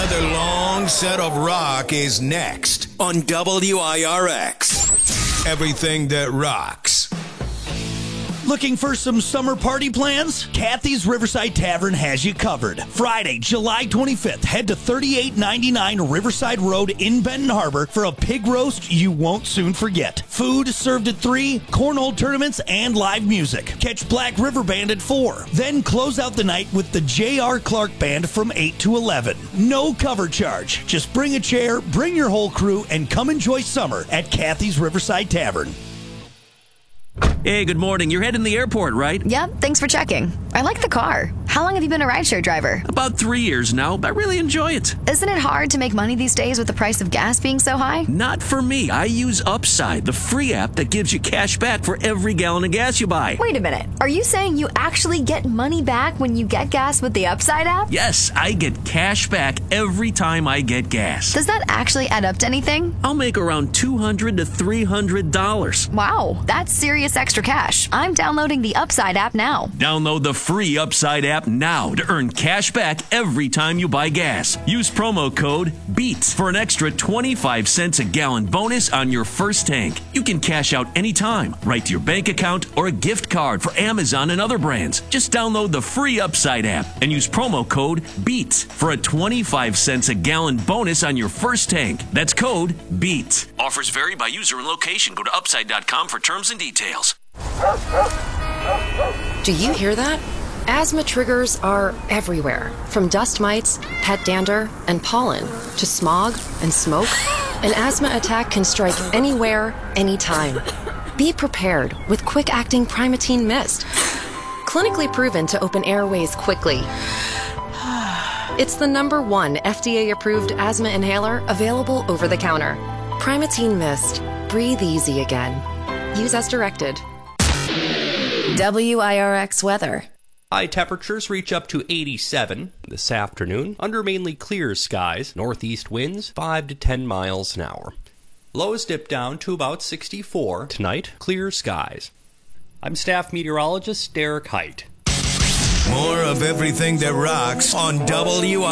Another long set of rock is next on WIRX. Everything that rocks. Looking for some summer party plans? Kathy's Riverside Tavern has you covered. Friday, July 25th, head to 3899 Riverside Road in Benton Harbor for a pig roast you won't soon forget. Food served at 3, cornhole tournaments, and live music. Catch Black River Band at 4. Then close out the night with the J.R. Clark Band from 8 to 11. No cover charge. Just bring a chair, bring your whole crew, and come enjoy summer at Kathy's Riverside Tavern. Hey, good morning. You're heading to the airport, right? Yep, thanks for checking. I like the car. How long have you been a rideshare driver? About 3 years now, but I really enjoy it. Isn't it hard to make money these days with the price of gas being so high? Not for me. I use Upside, the free app that gives you cash back for every gallon of gas you buy. Wait a minute. Are you saying you actually get money back when you get gas with the Upside app? Yes, I get cash back every time I get gas. Does that actually add up to anything? I'll make around $200 to $300. Wow, that's serious extra cash. I'm downloading the Upside app now. Download the free Upside app now to earn cash back every time you buy gas. Use promo code BEAT for an extra 25 cents a gallon bonus on your first tank. You can cash out anytime, right to your bank account or a gift card for Amazon and other brands. Just download the free Upside app and use promo code BEAT for a 25 cents a gallon bonus on your first tank. That's code BEAT. Offers vary by user and location. Go to upside.com for terms and details. Do you hear that? Asthma triggers are everywhere, from dust mites, pet dander, and pollen, to smog and smoke. An asthma attack can strike anywhere, anytime. Be prepared with quick-acting Primatene Mist. Clinically proven to open airways quickly. It's the #1 FDA-approved asthma inhaler available over the counter. Primatene Mist. Breathe easy again. Use as directed. WIRX weather. High temperatures reach up to 87 this afternoon under mainly clear skies. Northeast winds 5 to 10 miles an hour. Lows dip down to about 64 tonight. Clear skies. I'm staff meteorologist Derek Height. More of Everything That Rocks on WIRX.